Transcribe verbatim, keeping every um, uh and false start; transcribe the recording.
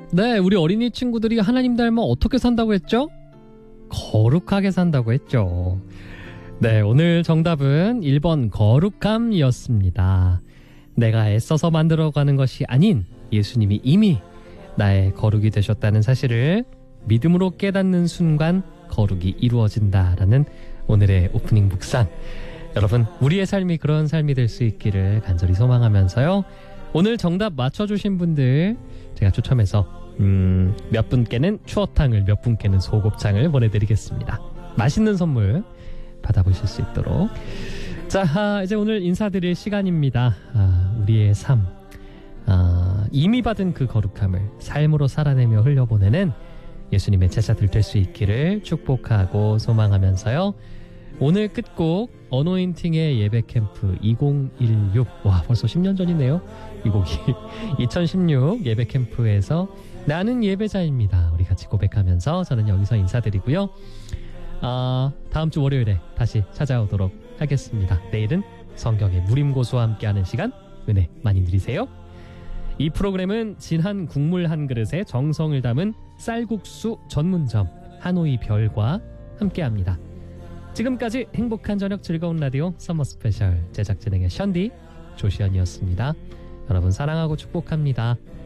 네, 우리 어린이 친구들이 하나님 닮아 어떻게 산다고 했죠? 거룩하게 산다고 했죠. 네, 오늘 정답은 일 번 거룩함이었습니다. 내가 애써서 만들어가는 것이 아닌 예수님이 이미 나의 거룩이 되셨다는 사실을 믿음으로 깨닫는 순간 거룩이 이루어진다라는 오늘의 오프닝 묵상. 여러분, 우리의 삶이 그런 삶이 될 수 있기를 간절히 소망하면서요. 오늘 정답 맞춰주신 분들 제가 추첨해서 음, 몇 분께는 추어탕을, 몇 분께는 소곱창을 보내드리겠습니다. 맛있는 선물 받아보실 수 있도록. 자, 아, 이제 오늘 인사드릴 시간입니다. 아, 우리의 삶, 아, 이미 받은 그 거룩함을 삶으로 살아내며 흘려보내는 예수님의 제자들 될 수 있기를 축복하고 소망하면서요. 오늘 끝곡 어노인팅의 예배 캠프 이천십육. 와, 벌써 십 년 전이네요. 이 곡이 이천십육 예배 캠프에서 나는 예배자입니다. 우리 같이 고백하면서 저는 여기서 인사드리고요. 아, 다음 주 월요일에 다시 찾아오도록 하겠습니다. 내일은 성경의 무림고수와 함께하는 시간, 은혜 많이 누리세요. 이 프로그램은 진한 국물 한 그릇에 정성을 담은 쌀국수 전문점 하노이 별과 함께합니다. 지금까지 행복한 저녁 즐거운 라디오 서머 스페셜 제작 진행의 션디 조시연이었습니다. 여러분 사랑하고 축복합니다.